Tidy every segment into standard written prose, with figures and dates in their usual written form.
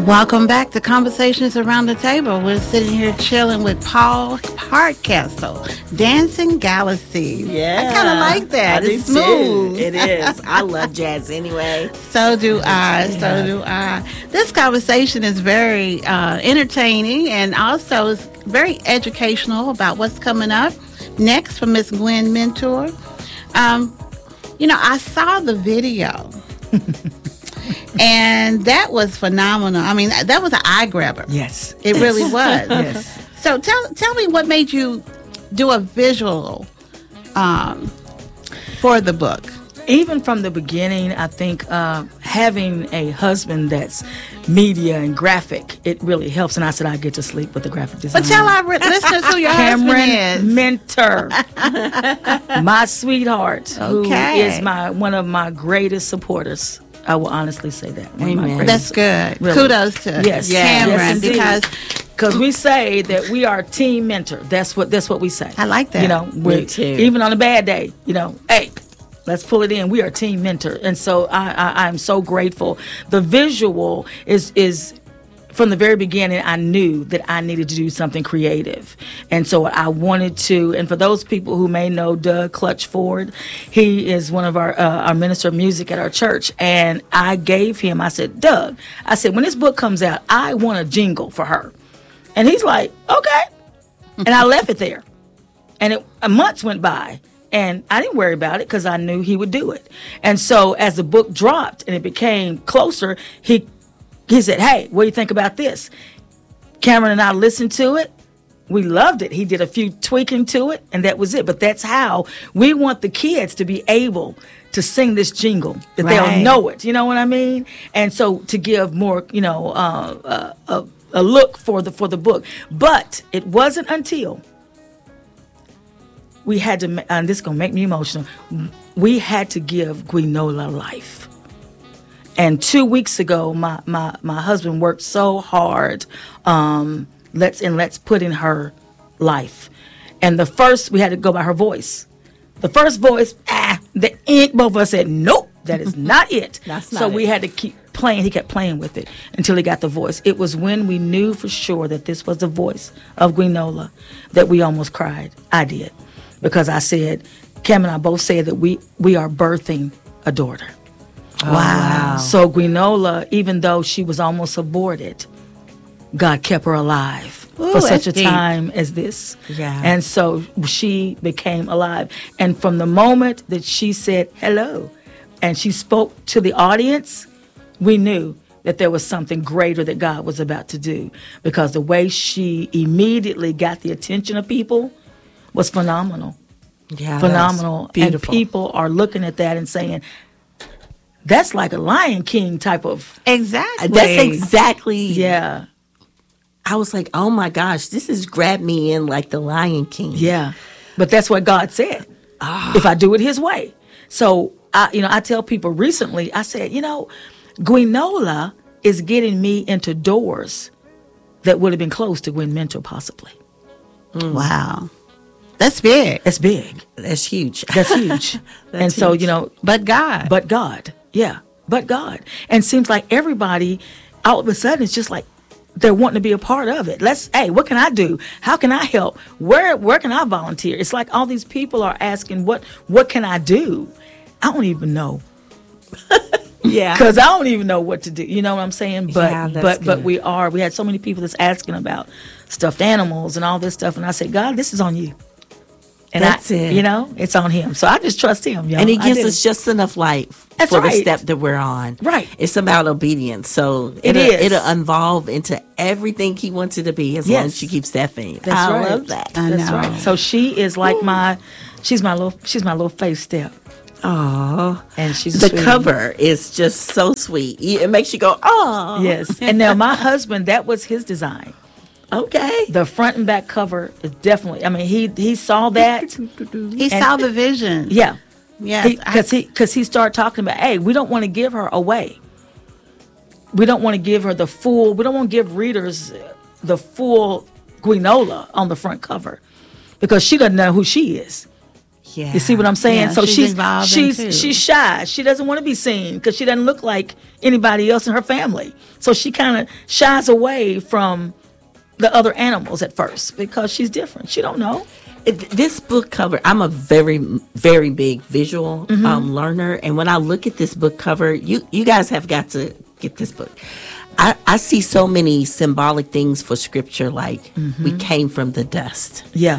Welcome back to Conversations Around the Table. We're sitting here chilling with Paul Hardcastle, Dancing Galaxy. Yeah. I kind of like that. I It's do smooth. Too. It is. I love jazz anyway. So do I. So do I. This conversation is very entertaining and also is very educational about what's coming up next from Miss Gwen Mentor. I saw the video. And that was phenomenal. I mean, that was an eye grabber. Yes. It really was. Yes. So tell me what made you do a visual for the book. Even from the beginning, I think having a husband that's media and graphic, it really helps. And I said I get to sleep with the graphic designer. But tell our listeners who your husband is. Cameron Mentor, my sweetheart, who is one of my greatest supporters. I will honestly say that. Amen. That's good. Really. Kudos to Cameron, because we say that we are team mentor. That's what we say. I like that. Me too. Even on a bad day, hey, let's pull it in. We are team mentor, and so I'm so grateful. The visual is. From the very beginning, I knew that I needed to do something creative. And so I wanted to, and for those people who may know Doug Clutchford, he is one of our minister of music at our church. And I said, Doug, when this book comes out, I want a jingle for her. And he's like, okay. And I left it there. And months went by. And I didn't worry about it because I knew he would do it. And so as the book dropped and it became closer, he said, hey, what do you think about this? Cameron and I listened to it. We loved it. He did a few tweaking to it, and that was it. But that's how we want the kids to be able to sing this jingle, that they'll know it. You know what I mean? And so to give more, a look for the book. But it wasn't until we had to, and this is going to make me emotional, we had to give Gwinola life. And 2 weeks ago, my husband worked so hard. Let's put in her life. And we had to go by her voice. The first voice, both of us said, nope, that is not it. So we had to keep playing. He kept playing with it until he got the voice. It was when we knew for sure that this was the voice of Gwinola that we almost cried. I did. Because I said, Cam and I both said that we are birthing a daughter. Wow. So Gwinola, even though she was almost aborted, God kept her alive for such a time as this. Yeah. And so she became alive. And from the moment that she said hello and she spoke to the audience, we knew that there was something greater that God was about to do, because the way she immediately got the attention of people was phenomenal. Yeah, phenomenal. Beautiful. And people are looking at that and saying, that's like a Lion King type of. Exactly. That's exactly. Yeah. I was like, oh my gosh, this has grabbed me in like the Lion King. Yeah. But that's what God said. If I do it his way. So, I tell people recently, I said, Gwinola is getting me into doors that would have been closed to Gwen Mentor possibly. Wow. That's big. That's big. That's huge. That's huge. And so, But God. But God. Yeah. But God. And it seems like everybody, all of a sudden, it's just like they're wanting to be a part of it. Hey, what can I do? How can I help? Where can I volunteer? It's like all these people are asking, what can I do? I don't even know. Yeah. Because I don't even know what to do. You know what I'm saying? But we had so many people that's asking about stuffed animals and all this stuff. And I said, God, this is on you. And that's it. It's on him. So I just trust him, y'all. And he gives us just enough life for the step that we're on. Right. It's about obedience. So it'll evolve into everything he wants it to be as long as you keep stepping. I love that. That's right. So she is like she's my little faith step. Oh, and she's the cover is just so sweet. It makes you go, oh. Yes. And now my husband, that was his design. Okay. The front and back cover is definitely, he saw that. He saw the vision. Yeah. Yeah. Because he started talking about, hey, we don't want to give her away. We don't want to give her we don't want to give readers the full Gwinola on the front cover, because she doesn't know who she is. Yeah. You see what I'm saying? Yeah, so she's shy. She doesn't want to be seen because she doesn't look like anybody else in her family. So she kind of shies away from the other animals at first because she's different. She don't know. This book cover, I'm a very, very big visual learner. And when I look at this book cover, you guys have got to get this book. I see so many symbolic things for scripture, like we came from the dust. Yeah.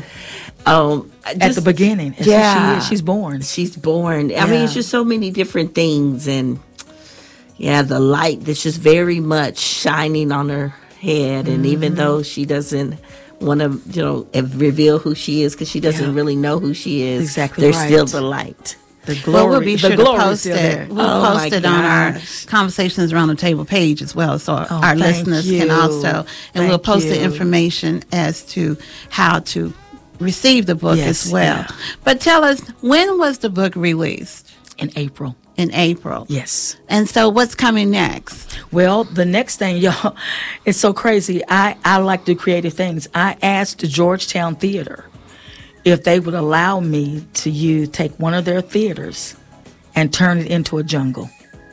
At the beginning. Yeah. She's born. She's born. I mean, it's just so many different things. And the light that's just very much shining on her head. And even though she doesn't want to, reveal who she is because she doesn't really know who she is, exactly there's still the light. The glory, we'll be sure to post it. We'll post it on our Conversations Around the Table page as well, so our listeners can also. And we'll post the information as to how to receive the book as well. Yeah. But tell us, when was the book released? In April. In April. Yes. And so what's coming next? Well, the next thing, y'all, it's so crazy. I like to do creative things. I asked the Georgetown Theater if they would allow me to take one of their theaters and turn it into a jungle.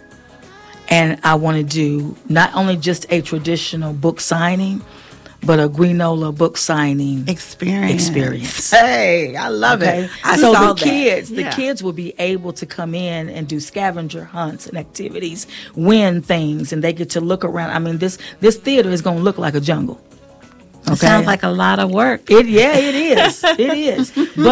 And I want to do not only just a traditional book signing, but a Guinola book signing experience. Hey, I love it. So the kids will be able to come in and do scavenger hunts and activities, win things, and they get to look around. I mean, this theater is going to look like a jungle. Okay. It sounds like a lot of work. It is. It is.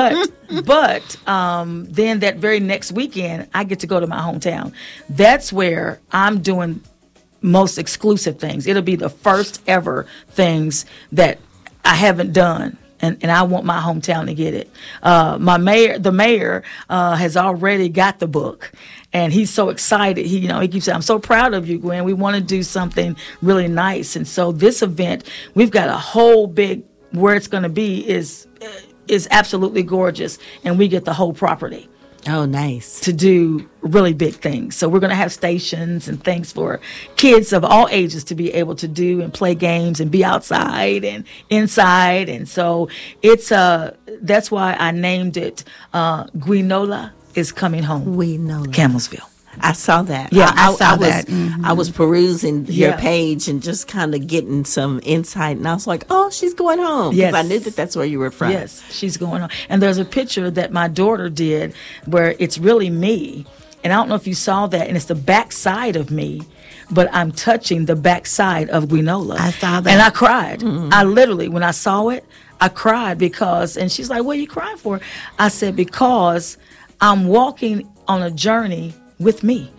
But then that very next weekend, I get to go to my hometown. That's where I'm doing most exclusive things. It'll be the first ever things that I haven't done. And I want my hometown to get it. The mayor has already got the book, and he's so excited. He keeps saying, "I'm so proud of you, Gwen. We want to do something really nice." And so this event, we've got a whole big where it's going to be is absolutely gorgeous, and we get the whole property. Oh, nice. To do really big things. So we're going to have stations and things for kids of all ages to be able to do and play games and be outside and inside. And so that's why I named it Guinola is Coming Home. Guinola. Campbellsville. I saw that. Yeah, I saw that. I was perusing your page and just kind of getting some insight, and I was like, "Oh, she's going home." Yes, I knew that's where you were from. Yes, she's going home. And there's a picture that my daughter did where it's really me, and I don't know if you saw that, and it's the back side of me, but I'm touching the back side of Guinola. I saw that, and I cried. I literally, when I saw it, I cried because, and she's like, "What are you crying for?" I said, "Because I'm walking on a journey with me."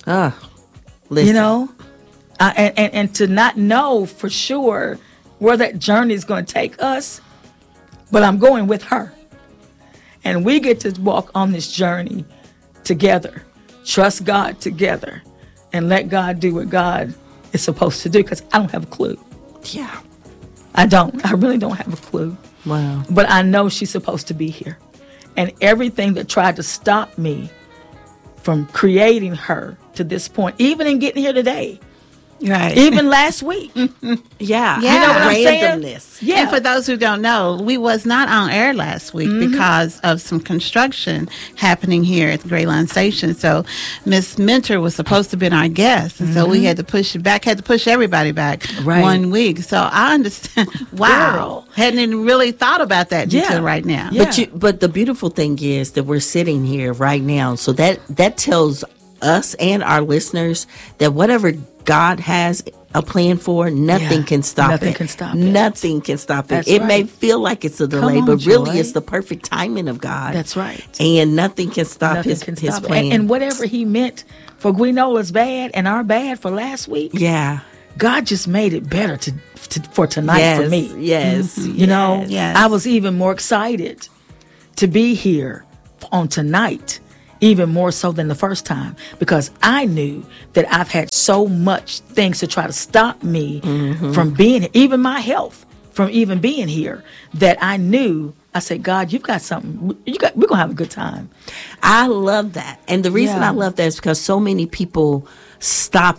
Listen. And to not know for sure where that journey is going to take us, but I'm going with her. And we get to walk on this journey together, trust God together, and let God do what God is supposed to do, because I don't have a clue. Yeah. I don't. I really don't have a clue. Wow. But I know she's supposed to be here. And everything that tried to stop me from creating her to this point, even in getting here today, right? Even last week, yeah. You know what I'm saying? Yeah. And for those who don't know, we was not on air last week because of some construction happening here at the Gray Line Station. So Miss Mentor was supposed to be our guest, and so we had to push it back. Had to push everybody back 1 week. So I understand. Wow, hadn't even really thought about that until right now. Yeah. But the beautiful thing is that we're sitting here right now. So that tells us and our listeners that whatever God has a plan for, nothing can stop Nothing it. can stop it. Nothing can stop it. That's It right. may feel like it's a delay, on, but really Joy. it's the perfect timing of God. That's right. And nothing can stop Nothing his can stop it. plan. And whatever he meant for Guinola's bad and our bad for last week, yeah. God just made it better for tonight for me. Yes. You know, Yes. I was even more excited to be here on tonight, even more so than the first time, because I knew that I've had so much things to try to stop me from being here, even my health from even being here, that I knew. I said, God, you've got something. We're going to have a good time. I love that. And the reason I love that is because so many people stop at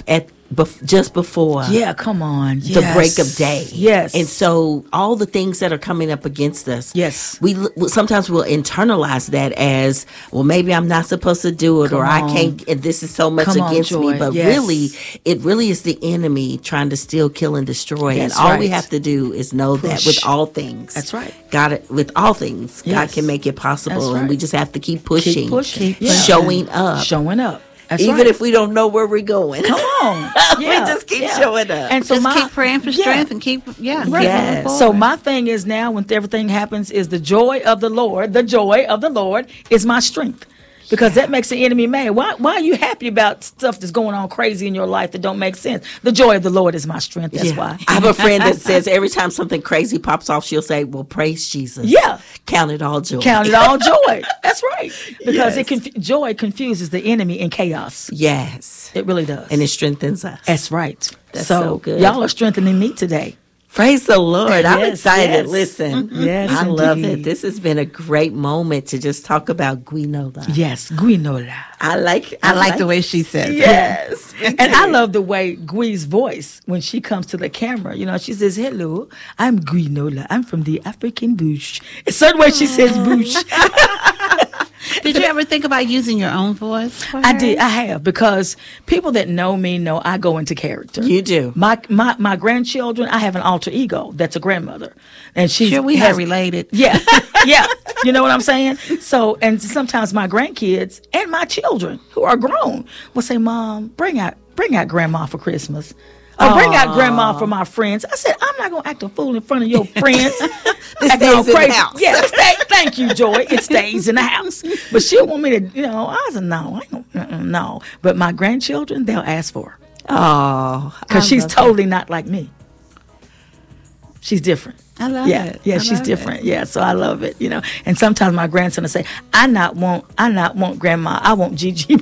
just before Yeah, come on. the break of day. Yes. And so all the things that are coming up against us. Yes. We sometimes we'll internalize that as, well, maybe I'm not supposed to do it, or I can't, and this is so much Come on, against Joy. me. But Yes. really, it really is the enemy trying to steal, kill, and destroy. That's and all we right. have to do is know that Push. with all things. That's right. With all things, God Yes. can make it possible. That's And we right. just have to keep pushing. Keep pushing. Keep pushing. Showing up. Showing up. That's Even right. if we don't know where we're going. Come on. We Yeah, just keep yeah. showing up. And so Just my, keep praying for strength and keep, Right. Yes. moving So forward. my thing is now, when everything happens, is the joy of the Lord is my strength. Because that makes the enemy mad. Why are you happy about stuff that's going on crazy in your life that don't make sense? The joy of the Lord is my strength. That's why. I have a friend that says every time something crazy pops off, she'll say, well, praise Jesus. Yeah. Count it all joy. Count it all joy. That's right. Because Yes. joy confuses the enemy in chaos. Yes. It really does. And it strengthens us. That's right. That's so good. Y'all are strengthening me today. Praise the Lord. I'm Yes, excited. yes. Listen. Yes, I love indeed. it. This has been a great moment to just talk about Gwinola. Yes, Gwinola. I like the way she says it. Yes. And I love the way Gwee's voice when she comes to the camera. You know, she says, "Hello, I'm Gwinola. I'm from the African bush." A certain way she says bush. Did you ever think about using your own voice? for I her? did. I have, because people that know me know I go into character. You do. My grandchildren, I have an alter ego that's a grandmother, and she Sure, we has are related. Yeah, yeah. You know what I'm saying? So, and sometimes my grandkids and my children who are grown will say, "Mom, bring out grandma for Christmas." Or bring out grandma for my friends. I said, I'm not gonna act a fool in front of your friends. This Acting all stays in the crazy. house. Yeah, thank you, Joy. It stays in the house. But she'll want me to, I said, no, I don't, no. But my grandchildren, they'll ask for her. Oh. Because she's totally not like me. She's different. I love Yeah, it. yeah, I she's love different. it. Yeah, so I love it. And sometimes my grandson will say, I not want grandma. I want Gigi.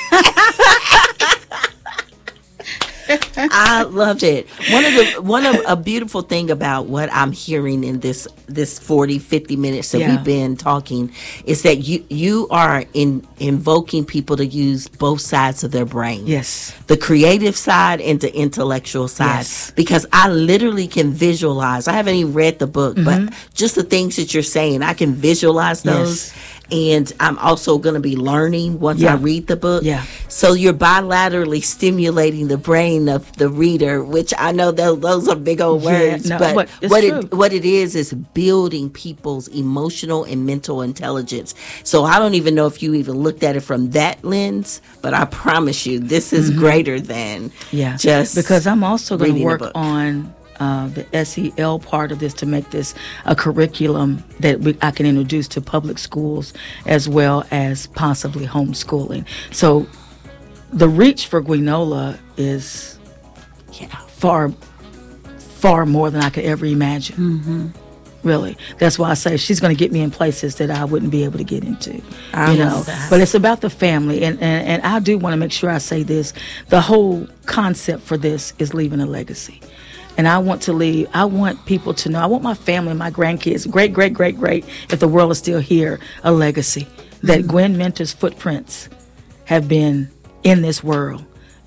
I loved it. A beautiful thing about what I'm hearing in this 40-50 minutes that Yeah. we've been talking is that you are invoking people to use both sides of their brain. Yes. The creative side and the intellectual side. Yes. Because I literally can visualize. I haven't even read the book, but just the things that you're saying, I can visualize those. Yes. And I'm also going to be learning once I Yeah. read the book. Yeah. So you're bilaterally stimulating the brain of the reader, which I know those are big old Yeah, words, no, but but it's true. what it is building people's emotional and mental intelligence. So I don't even know if you even looked at it from that lens, but I promise you, this is greater than just because I'm also going to reading a work book. on the SEL part of this to make this a curriculum that I can introduce to public schools as well as possibly homeschooling. So the reach for Gwinola is far more than I could ever imagine. Really, that's why I say she's going to get me in places that I wouldn't be able to get into. I love that. But it's about the family, and I do want to make sure I say this. The whole concept for this is leaving a legacy. And I want people to know, I want my family, my grandkids, great, if the world is still here, a legacy. That Gwen Mentor's footprints have been in this world,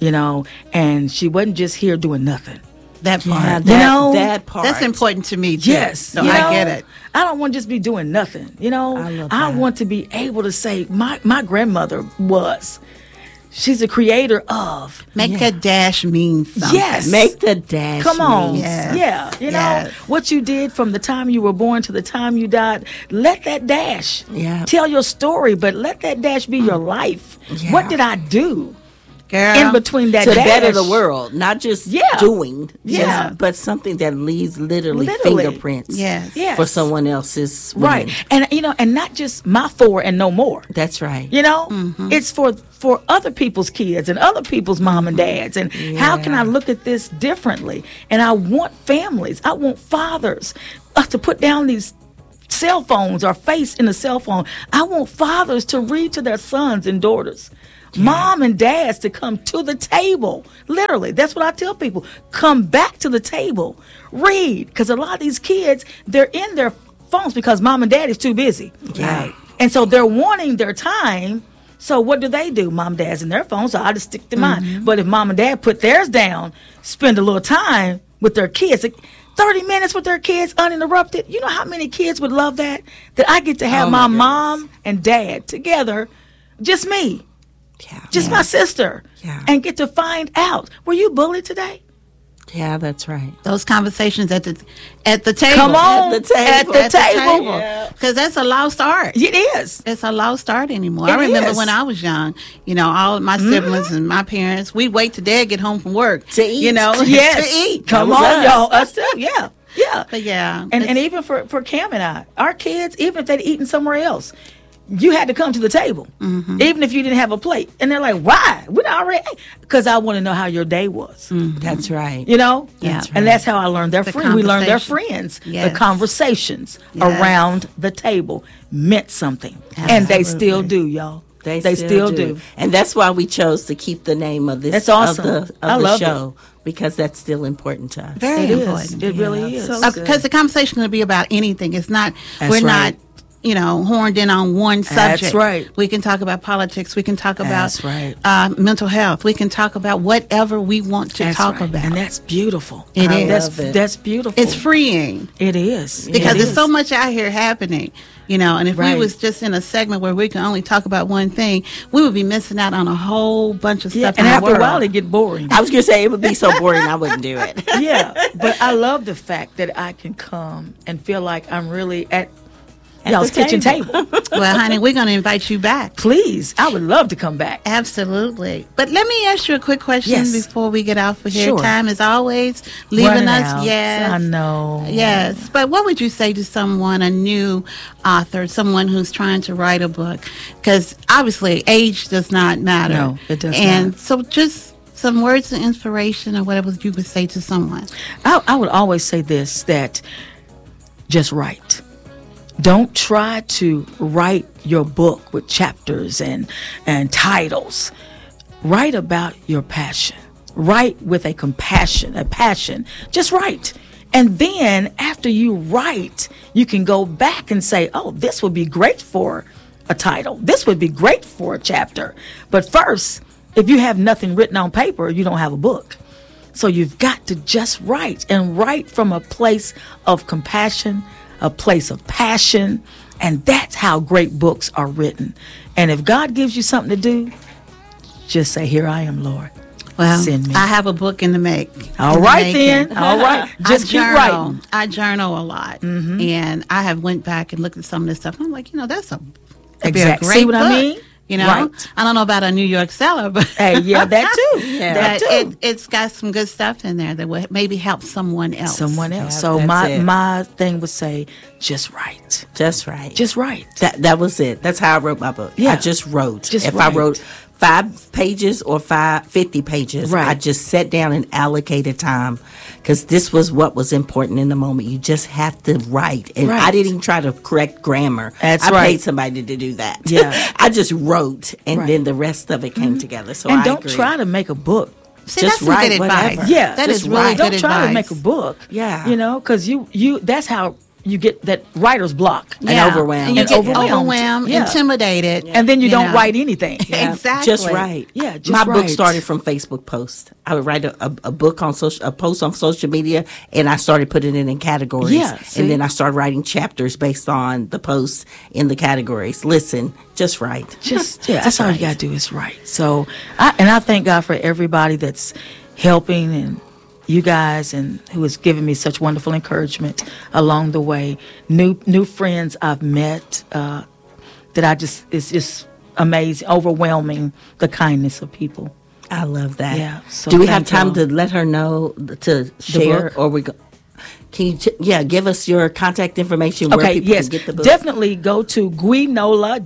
and she wasn't just here doing nothing. That part. Yeah, that part. That's important to me, too. Yes. So I get it. I don't want to just be doing nothing, I love I that. want to be able to say, my grandmother she's a creator of. Make that dash mean something. Yes. Make the dash. Come on. mean Yes. Yeah. Yes. What you did from the time you were born to the time you died, let that dash tell your story, but let that dash be your life. Yeah. What did I do Girl. in between that to dash? better the world, not just doing, Yeah. but something that leaves literally Literally. fingerprints Yes. Yes. for someone else's win. Right. And not just my 4 and no more. That's right. It's for other people's kids and other people's mom and dads. And how can I look at this differently? And I want families, I want fathers to put down these cell phones or face in a cell phone. I want fathers to read to their sons and daughters. Mom and dads to come to the table. Literally, that's what I tell people. Come back to the table. Read. Because a lot of these kids, they're in their phones because mom and dad is too busy. Right. And so they're wanting their time So what do? Mom, dad's in their phone, so I just stick to mine. But if mom and dad put theirs down, spend a little time with their kids, like 30 minutes with their kids uninterrupted. You know how many kids would love that? That I get to have my mom and dad together, just me, just my sister, and get to find out, were you bullied today? Yeah, that's right. Those conversations at the table. Come on, at the table. At the table. Because that's a lost art. It is. It's a lost art anymore. It I remember is. when I was young, all of my siblings and my parents, we'd wait till dad get home from work. To eat. Yes. To eat. Come That on, was us. y'all. Us too. Yeah. Yeah. But yeah. And even for Cam and I, our kids, even if they'd eaten somewhere else, you had to come to the table, even if you didn't have a plate. And they're like, why? We already ate. Because I want to know how your day was. That's right. Yeah. That's right. And that's how I learned their friends. We learned their conversation. friends. Yes. The conversations Yes. around the table meant something. And they still do, y'all. They still do. And that's why we chose to keep the name of this That's awesome. of I the love show, because that's still important to us. Very It is. important. It really is. So Because the conversation going to be about anything. It's not, That's we're right. not, horned in on one subject. That's right. We can talk about politics. We can talk about That's right. mental health. We can talk about whatever we want to That's talk right. about. And that's beautiful. It is. That's, Love it. that's beautiful. It's freeing. It is. Because It there's is. so much out here happening, and if Right. we was just in a segment where we can only talk about one thing, we would be missing out on a whole bunch of Yeah, stuff and in the after a world. while, it get boring. I was going to say it would be so boring I wouldn't do it. Yeah, but I love the fact that I can come and feel like I'm really at y'all's the kitchen table. Well, honey, we're going to invite you back. Please, I would love to come back. Absolutely. But let me ask you a quick question Yes. before we get off of here. Sure. Time is always leaving Running us. out. Yes. I know. Yes. But what would you say to someone, a new author, someone who's trying to write a book? Because obviously age does not matter. No, it does and not. so just some words of inspiration or whatever you would say to someone. I would always say this, that just write. Don't try to write your book with chapters and titles. Write about your passion. Write with a compassion, a passion. Just write. And then after you write, you can go back and say, oh, this would be great for a title. This would be great for a chapter. But first, if you have nothing written on paper, you don't have a book. So you've got to just write, and write from a place of compassion, a place of passion, and that's how great books are written. And if God gives you something to do, just say, here I am, Lord. Well, Send me. I have a book in the make. All right, then. All right. Just keep writing. I journal a lot. And I have went back and looked at some of this stuff. And I'm like, that's that'd be a Exactly. great See what I book. mean? Right. I don't know about a New York seller, but Hey, yeah, that too. Yeah. That too. it's got some good stuff in there that will maybe help someone else. Someone else. Yeah, So that's it. my thing would say, just write. Just right. Just write. That was it. That's how I wrote my book. Yeah. I just wrote. Just if write. I wrote 5 pages or 50 pages, Right. I just sat down and allocated time, because this was what was important in the moment. You just have to write. And Right. I didn't even try to correct grammar. That's I right. paid somebody to do that. Yeah. I just wrote, and Right. then the rest of it came together. So And I don't agree. try to make a book. See, Just that's some write good whatever. advice. Yeah, that just is really write. good Don't try to make advice. a book. Yeah. Because you that's how you get that writer's block. And overwhelmed. And you And get overwhelmed. overwhelmed, Yeah. intimidated. And then you don't know. write anything. Yeah, Exactly. Just right. Yeah, just my book right. started from Facebook posts. I would write a book on a post on social media, and I started putting it in categories. Yeah, see? And then I started writing chapters based on the posts in the categories. Listen, just write. That's all you gotta do is write. So I thank God for everybody that's helping, and you guys, and who has given me such wonderful encouragement along the way. New friends I've met that it's just amazing, overwhelming, the kindness of people. I love that. Yeah, so Do we have thank time y'all. to let her know to share, book? or we go? Can you give us your contact information where Okay, people yes, can get the book? definitely go to Guenola,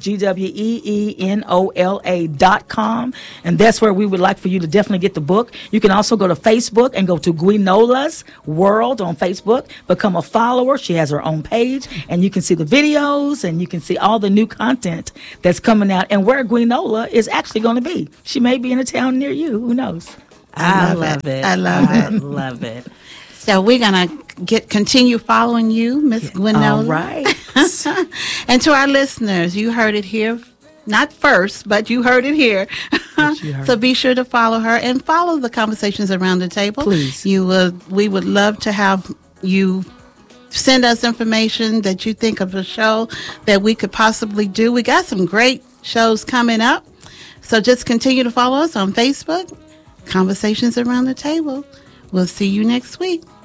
GWEENOLA.com, and that's where we would like for you to definitely get the book. You can also go to Facebook and go to Guenola's World on Facebook, become a follower. She has her own page, and you can see the videos, and you can see all the new content that's coming out, and where Guenola is actually going to be. She may be in a town near you. Who knows? I love it. I love I it. love it. So we're gonna continue following you, Miss Gwenola. All right. And to our listeners, you heard it here not first, but you heard it here. So be sure to follow her and follow the Conversations Around the Table. Please. We would love to have you send us information that you think of a show that we could possibly do. We got some great shows coming up. So just continue to follow us on Facebook, Conversations Around the Table. We'll see you next week.